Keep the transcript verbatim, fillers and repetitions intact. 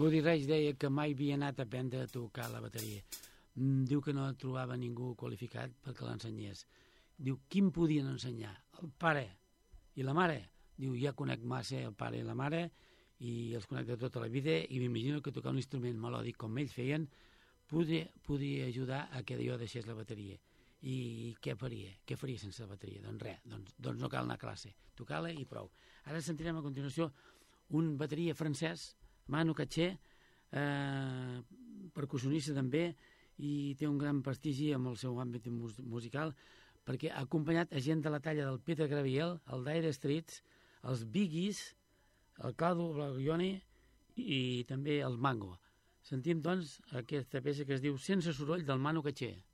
Buddy Rich deia que mai havia anat a aprendre a tocar la bateria. Mm, Diu que no trobava ningú qualificat perquè l'ensenyés. Diu, qui em podien ensenyar? El pare i la mare. Diu, ja conec massa el pare i la mare i els conec de tota la vida i m'imagino que tocar un instrument melòdic com ells feien podia, podia ajudar a que jo deixés la bateria. I què faria? Què faria sense la bateria? Doncs res, doncs, doncs no cal anar a classe. Tocar-la i prou. Ara sentirem a continuació un bateria francès, Manu Katché, eh, percussionista també, i té un gran prestigi amb el seu àmbit mus musical, perquè ha acompanyat a gent de la talla del Peter Gabriel, el Dire Straits, els Bee Gees, el Claudio Baglioni i també el Mango. Sentim, doncs, aquesta peça que es diu Sense soroll del Manu Katché.